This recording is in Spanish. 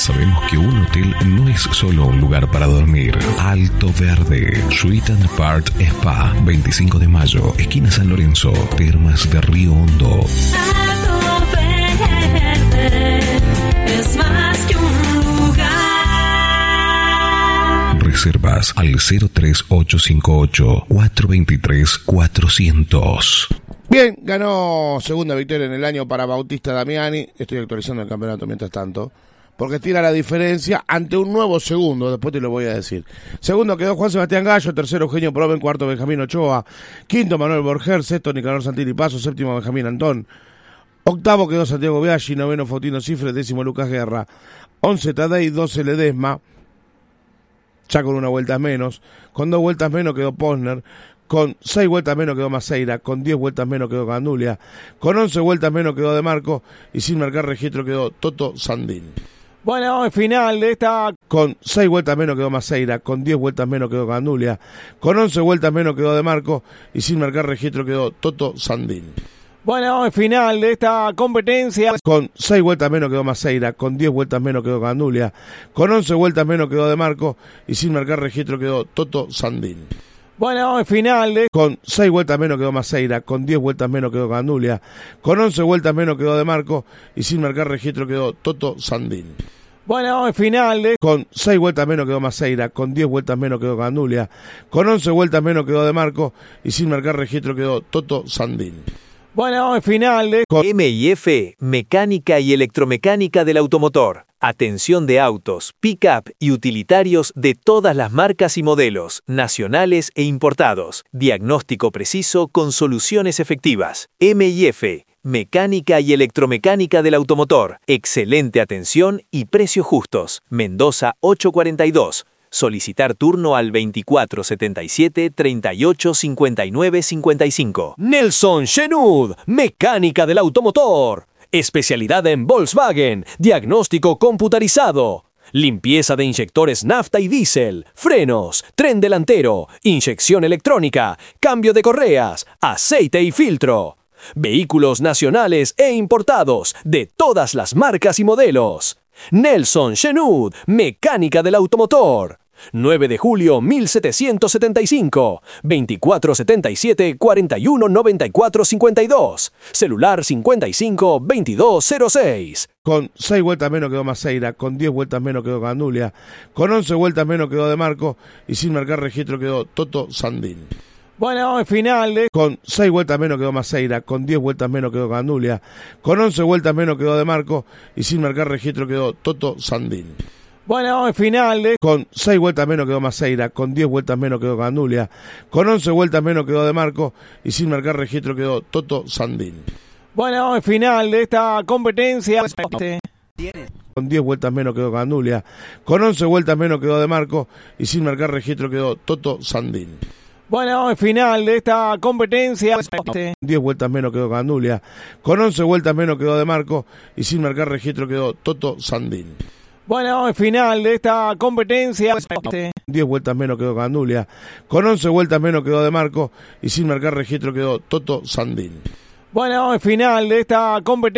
Sabemos que un hotel no es solo un lugar para dormir. Alto Verde, Suite and Part Spa, 25 de mayo, esquina San Lorenzo, Termas de Río Hondo. Alto Verde es más que un lugar. Reservas al 03858 423 400. Bien, ganó segunda victoria en el año para Bautista Damiani. Estoy actualizando el campeonato mientras tanto, porque tira la diferencia ante un nuevo segundo, después te lo voy a decir. Segundo quedó Juan Sebastián Gallo, tercero Eugenio Proven, cuarto Benjamín Ochoa, quinto Manuel Borger, sexto Nicanor Santini Paso, séptimo Benjamín Antón, octavo quedó Santiago Biaggi, noveno Faustino Cifre, décimo Lucas Guerra, 11 Tadei, 12 Ledesma, ya con una vuelta menos, con 2 vueltas menos quedó Posner, con 6 vueltas menos quedó Maceira, con 10 vueltas menos quedó Gandulia, con 11 vueltas menos quedó De Marco y sin marcar registro quedó Toto Sandín. Bueno, el final de esta... Con 6 vueltas menos quedó Maceira, con 10 vueltas menos quedó Gandulia, con 11 vueltas menos quedó De Marco y sin marcar registro quedó Toto Sandín. Bueno, el final de esta competencia... Con 6 vueltas menos quedó Maceira, con 10 vueltas menos quedó Gandulia, con 11 vueltas menos quedó De Marco y sin marcar registro quedó Toto Sandín. Bueno, el final de... Con 6 vueltas menos quedó Maceira, con 10 vueltas menos quedó Gandulia, con 11 vueltas menos quedó De Marco y sin marcar registro quedó Toto Sandín. Bueno, el final de... Con 6 vueltas menos quedó Maceira, con 10 vueltas menos quedó Gandulia, con 11 vueltas menos quedó De Marco y sin marcar registro quedó Toto Sandín. Bueno, el final de... M&F, mecánica y electromecánica del automotor. Atención de autos, pick-up y utilitarios de todas las marcas y modelos, nacionales e importados. Diagnóstico preciso con soluciones efectivas. M&F, mecánica y electromecánica del automotor. Excelente atención y precios justos. Mendoza 842. Solicitar turno al 2477 38 59 55. Nelson Shenud, mecánica del automotor. Especialidad en Volkswagen, diagnóstico computarizado. Limpieza de inyectores nafta y diésel, frenos, tren delantero, inyección electrónica, cambio de correas, aceite y filtro. Vehículos nacionales e importados de todas las marcas y modelos. Nelson Shenud, mecánica del automotor. 9 de julio 1775, 2477 41 94 52, celular 55 2206. Con 6 vueltas menos quedó Maceira, con 10 vueltas menos quedó Gandulia, con 11 vueltas menos quedó De Marco y sin marcar registro quedó Toto Sandín. Bueno, el final de... Con 6 vueltas menos quedó Maceira, con 10 vueltas menos quedó Gandulia, con 11 vueltas menos quedó De Marco y sin marcar registro quedó Toto Sandín. Bueno, el final de... Con 6 vueltas menos quedó Maceira, con 10 vueltas menos quedó Gandulia, con 11 vueltas menos quedó De Marco y sin marcar registro quedó Toto Sandín. Bueno, el final de esta competencia... Con 10 vueltas menos quedó Gandulia, con 11 vueltas menos quedó De Marco y sin marcar registro quedó Toto Sandín. Bueno, el final de esta competencia... 10 vueltas menos quedó Gandulia, con 11 vueltas menos quedó De Marco y sin marcar registro quedó Toto Sandín. Bueno, el final de esta competencia... 10 vueltas menos quedó Gandulia, con 11 vueltas menos quedó De Marco y sin marcar registro quedó Toto Sandín. Bueno, el final de esta competencia...